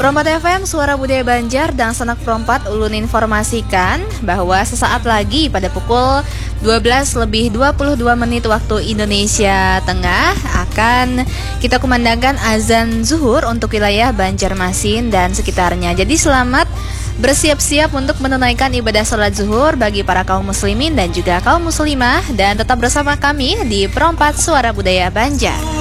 Perompat FM, Suara Budaya Banjar dan Sanak Perompat ulun informasikan bahwa sesaat lagi pada pukul 12:22 waktu Indonesia Tengah akan kita kumandangkan azan zuhur untuk wilayah Banjarmasin dan sekitarnya. Jadi selamat bersiap-siap untuk menunaikan ibadah sholat zuhur bagi para kaum muslimin dan juga kaum muslimah, dan tetap bersama kami di Perompat Suara Budaya Banjar.